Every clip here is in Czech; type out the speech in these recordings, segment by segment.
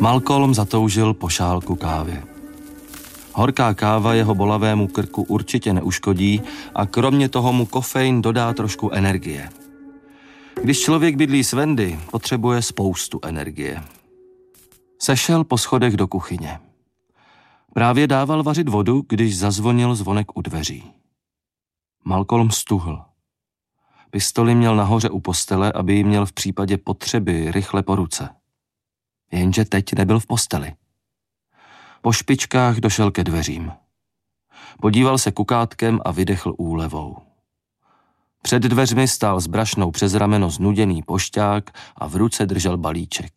Malcolm zatoužil po šálku kávy. Horká káva jeho bolavému krku určitě neuškodí a kromě toho mu kofein dodá trošku energie. Když člověk bydlí s Wendy, potřebuje spoustu energie. Sešel po schodech do kuchyně. Právě dával vařit vodu, když zazvonil zvonek u dveří. Malcolm stuhl. Pistoli měl nahoře u postele, aby ji měl v případě potřeby rychle po ruce. Jenže teď nebyl v posteli. Po špičkách došel ke dveřím. Podíval se kukátkem a vydechl úlevou. Před dveřmi stál s brašnou přes rameno znuděný pošťák a v ruce držel balíček.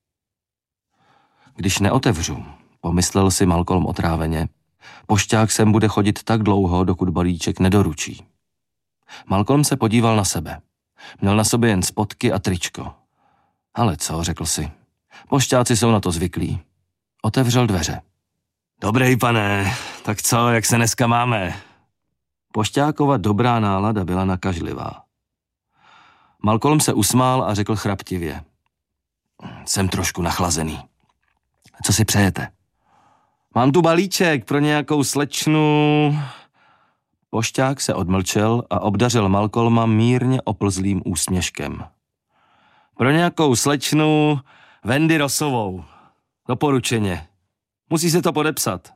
Když neotevřu, pomyslel si Malcolm otráveně, pošťák sem bude chodit tak dlouho, dokud balíček nedoručí. Malcolm se podíval na sebe. Měl na sobě jen spodky a tričko. Ale co, řekl si. Pošťáci jsou na to zvyklí. Otevřel dveře. Dobrý pane, tak co, jak se dneska máme? Pošťákova dobrá nálada byla nakažlivá. Malcolm se usmál a řekl chraptivě. Jsem trošku nachlazený. Co si přejete? Mám tu balíček pro nějakou slečnu... Pošťák se odmlčel a obdařil Malcolma mírně oplzlým úsměškem. Pro nějakou slečnu Wendy Rossovou. Doporučeně. Musí se to podepsat.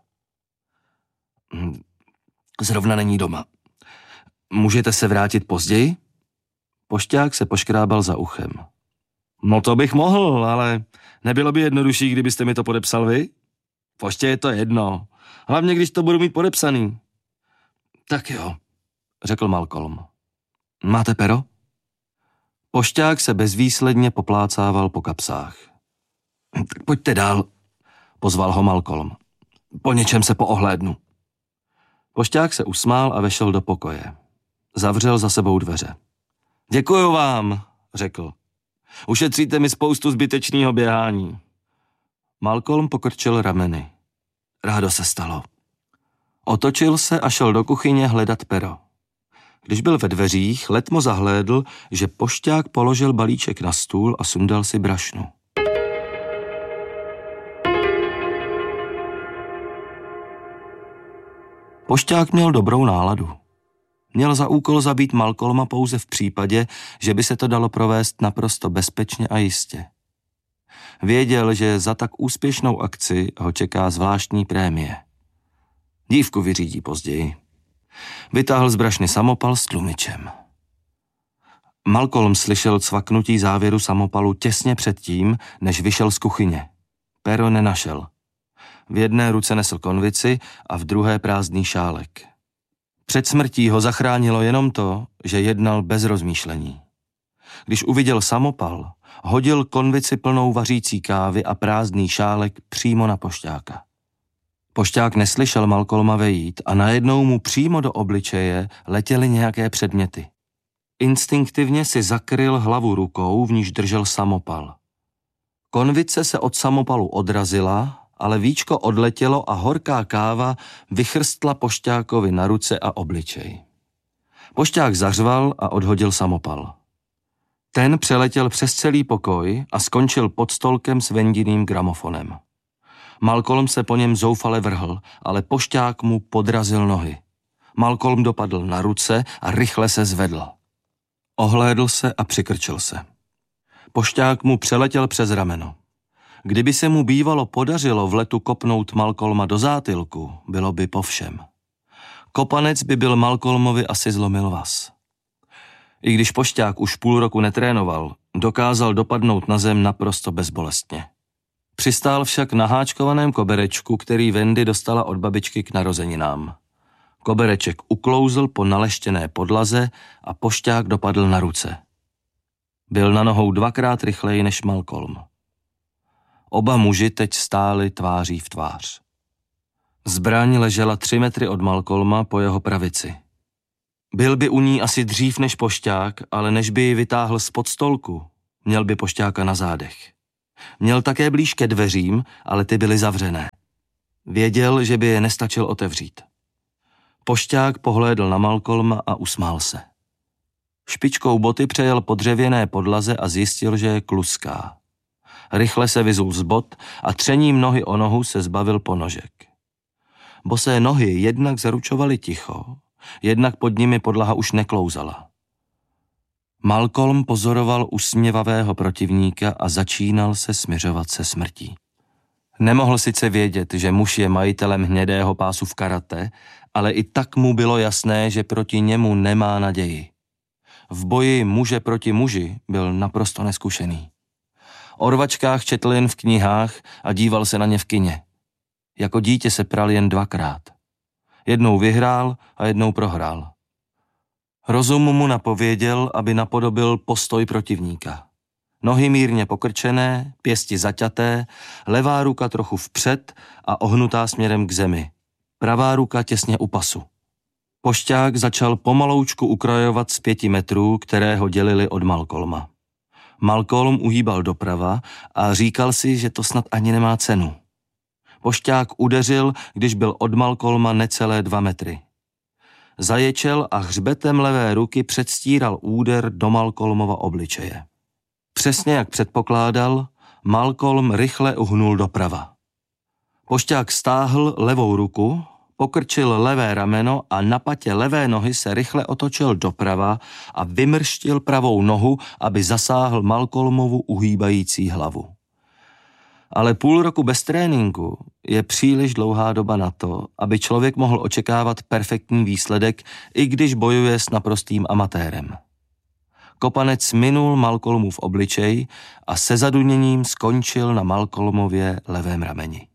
Zrovna není doma. Můžete se vrátit později? Pošťák se poškrábal za uchem. No to bych mohl, ale nebylo by jednodušší, kdybyste mi to podepsal vy? Poště je to jedno. Hlavně, když to budu mít podepsaný. Tak jo, řekl Malcolm. Máte pero? Pošťák se bezvýsledně poplácával po kapsách. Tak pojďte dál, pozval ho Malcolm. Po něčem se poohlédnu. Pošťák se usmál a vešel do pokoje. Zavřel za sebou dveře. Děkuju vám, řekl. Ušetříte mi spoustu zbytečného běhání. Malcolm pokrčil rameny. Rádo se stalo. Otočil se a šel do kuchyně hledat pero. Když byl ve dveřích, letmo zahlédl, že pošťák položil balíček na stůl a sundal si brašnu. Pošťák měl dobrou náladu. Měl za úkol zabít Malcolma pouze v případě, že by se to dalo provést naprosto bezpečně a jistě. Věděl, že za tak úspěšnou akci ho čeká zvláštní prémie. Dívku vyřídí později. Vytáhl z brašny samopal s tlumičem. Malcolm slyšel cvaknutí závěru samopalu těsně předtím, než vyšel z kuchyně. Pero nenašel. V jedné ruce nesl konvici a v druhé prázdný šálek. Před smrtí ho zachránilo jenom to, že jednal bez rozmýšlení. Když uviděl samopal, hodil konvici plnou vařící kávy a prázdný šálek přímo na pošťáka. Pošťák neslyšel Malcolma vejít a najednou mu přímo do obličeje letěly nějaké předměty. Instinktivně si zakryl hlavu rukou, v níž držel samopal. Konvice se od samopalu odrazila, ale víčko odletělo a horká káva vychrstla pošťákovi na ruce a obličej. Pošťák zařval a odhodil samopal. Ten přeletěl přes celý pokoj a skončil pod stolkem s Wendyným gramofonem. Malcolm se po něm zoufale vrhl, ale pošťák mu podrazil nohy. Malcolm dopadl na ruce a rychle se zvedl. Ohlédl se a přikrčil se. Pošťák mu přeletěl přes rameno. Kdyby se mu bývalo podařilo v letu kopnout Malcolma do zátylku, bylo by po všem. Kopanec by byl Malcolmovi asi zlomil vaz. I když pošťák už půl roku netrénoval, dokázal dopadnout na zem naprosto bezbolestně. Přistál však na háčkovaném koberečku, který Wendy dostala od babičky k narozeninám. Kobereček uklouzl po naleštěné podlaze a pošťák dopadl na ruce. Byl na nohou dvakrát rychleji než Malcolm. Oba muži teď stáli tváří v tvář. Zbraň ležela 3 metry od Malcolma po jeho pravici. Byl by u ní asi dřív než pošťák, ale než by ji vytáhl spod stolku, měl by pošťáka na zádech. Měl také blíž ke dveřím, ale ty byly zavřené. Věděl, že by je nestačil otevřít. Pošťák pohlédl na Malcolma a usmál se. Špičkou boty přejel po dřevěné podlaze a zjistil, že je kluská. Rychle se vyzul z bot a třením nohy o nohu se zbavil ponožek. Bosé nohy jednak zaručovaly ticho, jednak pod nimi podlaha už neklouzala. Malcolm pozoroval usměvavého protivníka a začínal se smiřovat se smrtí. Nemohl sice vědět, že muž je majitelem hnědého pásu v karate, ale i tak mu bylo jasné, že proti němu nemá naději. V boji muže proti muži byl naprosto neskušený. O rvačkách četl jen v knihách a díval se na ně v kině. Jako dítě se pral jen 2krát. Jednou vyhrál a jednou prohrál. Rozum mu napověděl, aby napodobil postoj protivníka. Nohy mírně pokrčené, pěsti zaťaté, levá ruka trochu vpřed a ohnutá směrem k zemi. Pravá ruka těsně u pasu. Pošťák začal pomaloučku ukrajovat z 5 metrů, které ho dělili od Malcolma. Malcolm uhýbal doprava a říkal si, že to snad ani nemá cenu. Pošťák udeřil, když byl od Malcolma necelé 2 metry. Zaječel a hřbetem levé ruky předstíral úder do Malcolmova obličeje. Přesně jak předpokládal, Malcolm rychle uhnul doprava. Pošťák stáhl levou ruku, pokrčil levé rameno a na patě levé nohy se rychle otočil doprava a vymrštil pravou nohu, aby zasáhl Malcolmovu uhýbající hlavu. Ale půl roku bez tréninku je příliš dlouhá doba na to, aby člověk mohl očekávat perfektní výsledek, i když bojuje s naprostým amatérem. Kopanec minul Malcolmův obličej a se zaduněním skončil na Malcolmově levém rameni.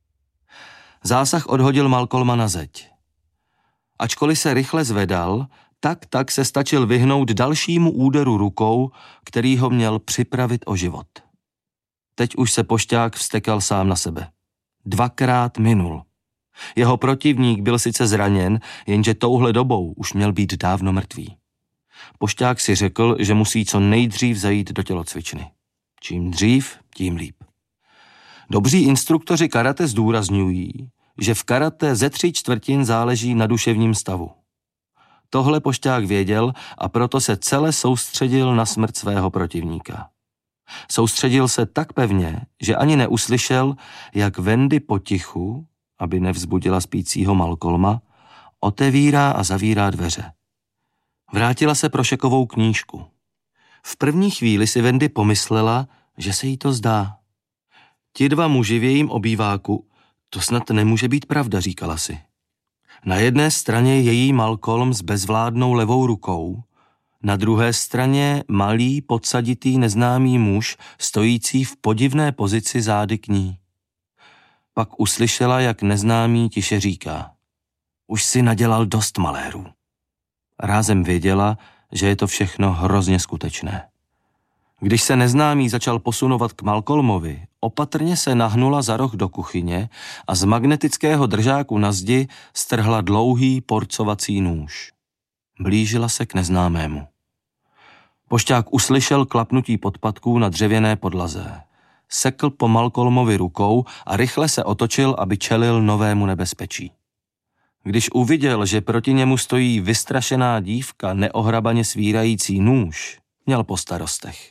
Zásah odhodil Malcolma na zeď. Ačkoliv se rychle zvedal, tak se stačil vyhnout dalšímu úderu rukou, který ho měl připravit o život. Teď už se Pošťák vztekal sám na sebe. 2krát minul. Jeho protivník byl sice zraněn, jenže touhle dobou už měl být dávno mrtvý. Pošťák si řekl, že musí co nejdřív zajít do tělocvičny. Čím dřív, tím líp. Dobří instruktoři karate zdůrazňují, že v karate ze 3/4 záleží na duševním stavu. Tohle Pošťák věděl a proto se celé soustředil na smrt svého protivníka. Soustředil se tak pevně, že ani neuslyšel, jak Wendy potichu, aby nevzbudila spícího Malcolma, otevírá a zavírá dveře. Vrátila se pro šekovou knížku. V první chvíli si Wendy pomyslela, že se jí to zdá. Ti 2 muži v jejím obýváku, to snad nemůže být pravda, říkala si. Na jedné straně její Malcolm s bezvládnou levou rukou, na druhé straně malý, podsaditý neznámý muž, stojící v podivné pozici zády k ní. Pak uslyšela, jak neznámý tiše říká: Už si nadělal dost malérů. Rázem věděla, že je to všechno hrozně skutečné. Když se neznámý začal posunovat k Malcolmovi, opatrně se nahnula za roh do kuchyně a z magnetického držáku na zdi strhla dlouhý porcovací nůž. Blížila se k neznámému. Pošťák uslyšel klapnutí podpatků na dřevěné podlaze. Sekl po Malcolmovi rukou a rychle se otočil, aby čelil novému nebezpečí. Když uviděl, že proti němu stojí vystrašená dívka neohrabaně svírající nůž, měl po starostech.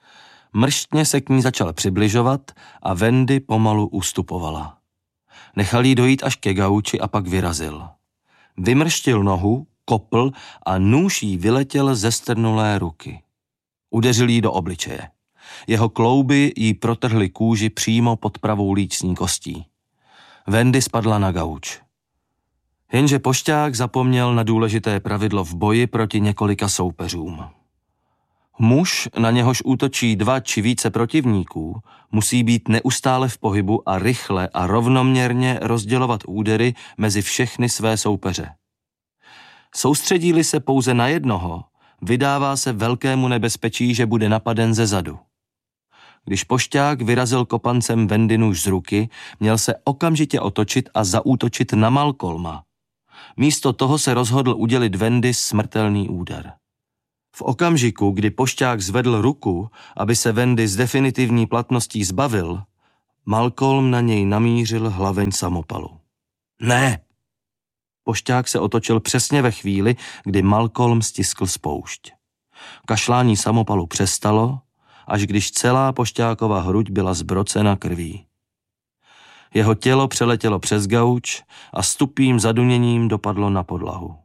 Mrštně se k ní začal přibližovat a Wendy pomalu ustupovala. Nechal jí dojít až ke gauči a pak vyrazil. Vymrštil nohu, kopl a nůž jí vyletěl ze strnulé ruky. Udeřil jí do obličeje. Jeho klouby jí protrhly kůži přímo pod pravou lícní kostí. Wendy spadla na gauč. Jenže Pošťák zapomněl na důležité pravidlo v boji proti několika soupeřům. Muž, na něhož útočí 2 či více protivníků, musí být neustále v pohybu a rychle a rovnoměrně rozdělovat údery mezi všechny své soupeře. Soustředí-li se pouze na jednoho, vydává se velkému nebezpečí, že bude napaden ze zadu. Když Pošťák vyrazil kopancem Wendy nůž z ruky, měl se okamžitě otočit a zaútočit na Malcolma. Místo toho se rozhodl udělit Wendy smrtelný úder. V okamžiku, kdy Pošťák zvedl ruku, aby se Wendy s definitivní platností zbavil, Malcolm na něj namířil hlaveň samopalu. Ne! Pošťák se otočil přesně ve chvíli, kdy Malcolm stiskl spoušť. Kašlání samopalu přestalo až když celá Pošťákova hruď byla zbrocena krví. Jeho tělo přeletělo přes gauč a s tupým zaduněním dopadlo na podlahu.